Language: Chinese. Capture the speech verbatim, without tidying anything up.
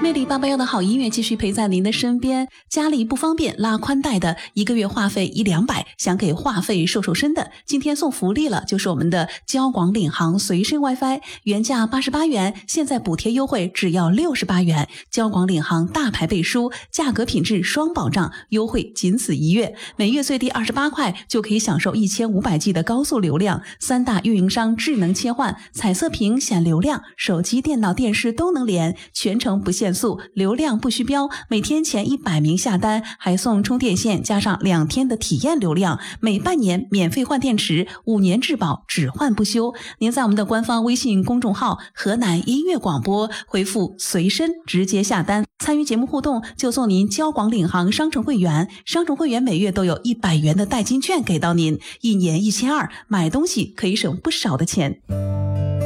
魅力八八幺的好音乐继续陪在您的身边。家里不方便拉宽带的，一个月话费一两百，想给话费瘦瘦身的，今天送福利了，就是我们的交广领航随身 WiFi， 原价八十八元，现在补贴优惠只要六十八元。交广领航大牌背书，价格品质双保障，优惠仅此一月，每月最低二十八块就可以享受一千五百 G 的高速流量，三大运营商智能切换，彩色屏显流量，手机、电脑、电视都能连，全程不限速，流量不虚标，每天前一百名下单还送充电线，加上两天的体验流量，每半年免费换电池，五年质保，只换不修。您在我们的官方微信公众号河南音乐广播回复随身直接下单，参与节目互动就送您交广领航商城会员，商城会员每月都有一百元的代金券给到您，一年一千二，买东西可以省不少的钱。